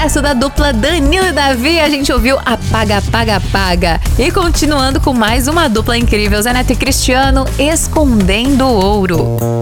sucesso da dupla Danilo e Davi, a gente ouviu Apaga, Apaga, Apaga. E continuando com mais uma dupla incrível, Zé Neto e Cristiano, Escondendo Ouro.